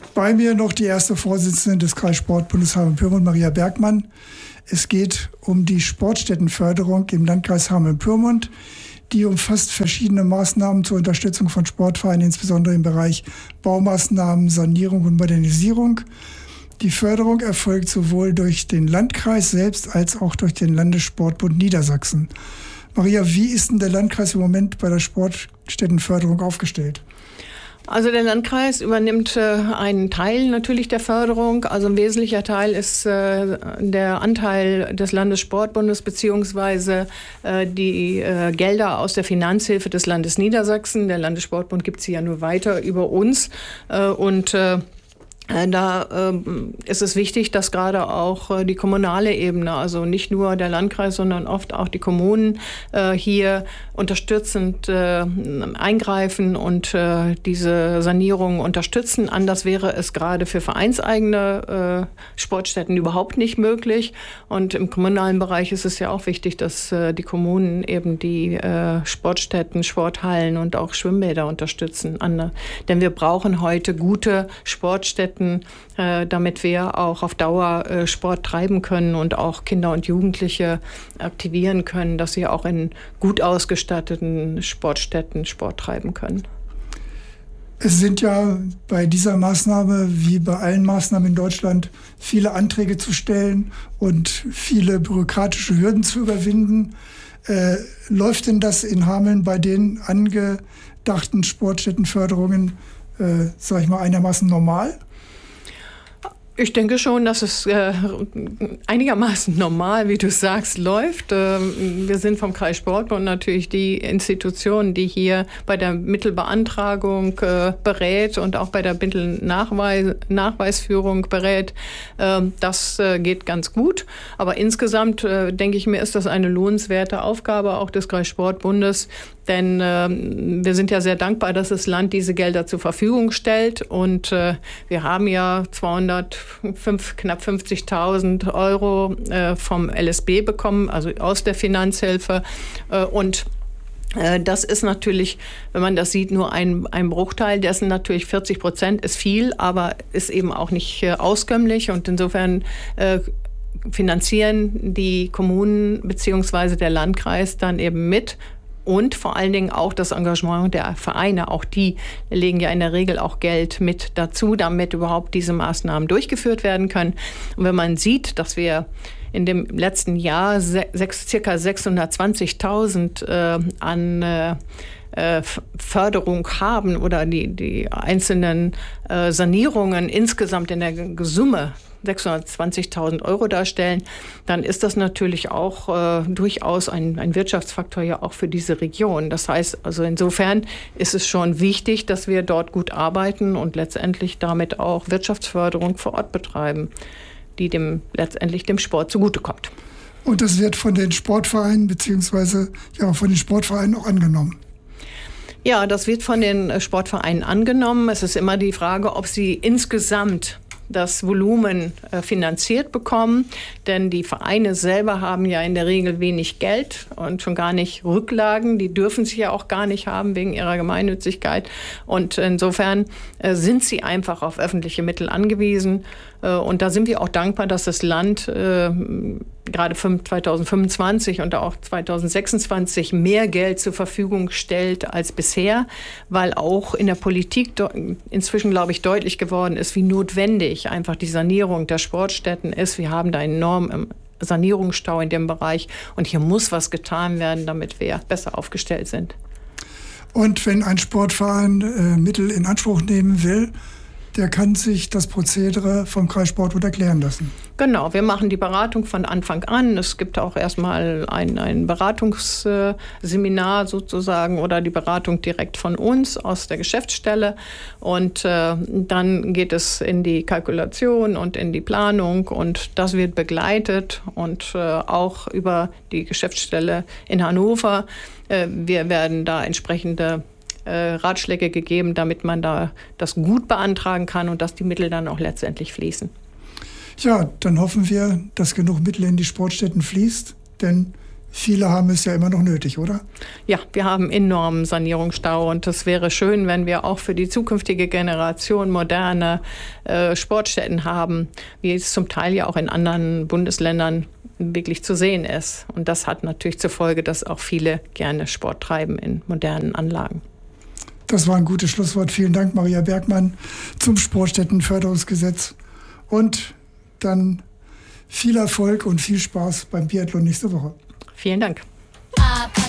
Bei mir noch die erste Vorsitzende des Kreissportbundes Hameln-Pyrmont, Maria Bergmann. Es geht um die Sportstättenförderung im Landkreis Hameln-Pyrmont. Die umfasst verschiedene Maßnahmen zur Unterstützung von Sportvereinen, insbesondere im Bereich Baumaßnahmen, Sanierung und Modernisierung. Die Förderung erfolgt sowohl durch den Landkreis selbst als auch durch den Landessportbund Niedersachsen. Maria, wie ist denn der Landkreis im Moment bei der Sportstättenförderung aufgestellt? Also der Landkreis übernimmt einen Teil natürlich der Förderung. Also ein wesentlicher Teil ist der Anteil des Landessportbundes beziehungsweise die Gelder aus der Finanzhilfe des Landes Niedersachsen. Der Landessportbund gibt sie ja nur weiter über uns und da ist es wichtig, dass gerade auch die kommunale Ebene, also nicht nur der Landkreis, sondern oft auch die Kommunen hier unterstützend eingreifen und diese Sanierung unterstützen. Anders wäre es gerade für vereinseigene Sportstätten überhaupt nicht möglich. Und im kommunalen Bereich ist es ja auch wichtig, dass die Kommunen eben die Sportstätten, Sporthallen und auch Schwimmbäder unterstützen. Denn wir brauchen heute gute Sportstätten, damit wir auch auf Dauer Sport treiben können und auch Kinder und Jugendliche aktivieren können, dass sie auch in gut ausgestatteten Sportstätten Sport treiben können. Es sind ja bei dieser Maßnahme, wie bei allen Maßnahmen in Deutschland, viele Anträge zu stellen und viele bürokratische Hürden zu überwinden. Läuft denn das in Hameln bei den angedachten Sportstättenförderungen, sage ich mal, einigermaßen normal? Ich denke schon, dass es einigermaßen normal, wie du sagst, läuft. Wir sind vom Kreissportbund natürlich die Institution, die hier bei der Mittelbeantragung berät und auch bei der Mittelnachweisführung berät. Das geht ganz gut. Aber insgesamt, denke ich mir, ist das eine lohnenswerte Aufgabe auch des Kreissportbundes. Denn wir sind ja sehr dankbar, dass das Land diese Gelder zur Verfügung stellt. Und wir haben ja knapp 50.000 Euro vom LSB bekommen, also aus der Finanzhilfe. Und das ist natürlich, wenn man das sieht, nur ein Bruchteil dessen. Natürlich 40% ist viel, aber ist eben auch nicht auskömmlich. Und insofern finanzieren die Kommunen bzw. der Landkreis dann eben mit. Und vor allen Dingen auch das Engagement der Vereine. Auch die legen ja in der Regel auch Geld mit dazu, damit überhaupt diese Maßnahmen durchgeführt werden können. Und wenn man sieht, dass wir in dem letzten Jahr circa 620.000 an Förderung haben oder die einzelnen Sanierungen insgesamt in der Summe 620.000 Euro darstellen, dann ist das natürlich auch durchaus ein Wirtschaftsfaktor ja auch für diese Region. Das heißt, also insofern ist es schon wichtig, dass wir dort gut arbeiten und letztendlich damit auch Wirtschaftsförderung vor Ort betreiben, die letztendlich dem Sport zugutekommt. Und das wird von den Sportvereinen beziehungsweise ja von den Sportvereinen auch angenommen? Ja, das wird von den Sportvereinen angenommen. Es ist immer die Frage, ob sie insgesamt das Volumen finanziert bekommen, denn die Vereine selber haben ja in der Regel wenig Geld und schon gar nicht Rücklagen. Die dürfen sie ja auch gar nicht haben wegen ihrer Gemeinnützigkeit und insofern sind sie einfach auf öffentliche Mittel angewiesen und da sind wir auch dankbar, dass das Land gerade 2025 und auch 2026 mehr Geld zur Verfügung stellt als bisher, weil auch in der Politik inzwischen, glaube ich, deutlich geworden ist, wie notwendig einfach die Sanierung der Sportstätten ist. Wir haben da einen enormen Sanierungsstau in dem Bereich und hier muss was getan werden, damit wir besser aufgestellt sind. Und wenn ein Sportverein Mittel in Anspruch nehmen will, der kann sich das Prozedere vom Kreissportbund erklären lassen. Genau, wir machen die Beratung von Anfang an. Es gibt auch erstmal ein Beratungsseminar sozusagen oder die Beratung direkt von uns aus der Geschäftsstelle. Und dann geht es in die Kalkulation und in die Planung und das wird begleitet und auch über die Geschäftsstelle in Hannover. Wir werden da entsprechende Ratschläge gegeben, damit man da das gut beantragen kann und dass die Mittel dann auch letztendlich fließen. Ja, dann hoffen wir, dass genug Mittel in die Sportstätten fließt, denn viele haben es ja immer noch nötig, oder? Ja, wir haben enormen Sanierungsstau und es wäre schön, wenn wir auch für die zukünftige Generation moderne Sportstätten haben, wie es zum Teil ja auch in anderen Bundesländern wirklich zu sehen ist. Und das hat natürlich zur Folge, dass auch viele gerne Sport treiben in modernen Anlagen. Das war ein gutes Schlusswort. Vielen Dank, Maria Bergmann, zum Sportstättenförderungsgesetz. Und dann viel Erfolg und viel Spaß beim Biathlon nächste Woche. Vielen Dank.